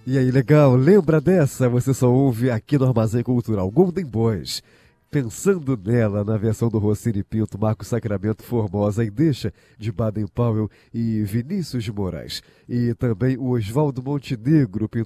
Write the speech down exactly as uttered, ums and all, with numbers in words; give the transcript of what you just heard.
E aí, legal? Lembra dessa? Você só ouve aqui no Armazém Cultural Golden Boys. Pensando nela, na versão do Rossini Pinto, Marco Sacramento, Formosa e Deixa, de Baden Powell e Vinícius de Moraes. E também o Oswaldo Montenegro,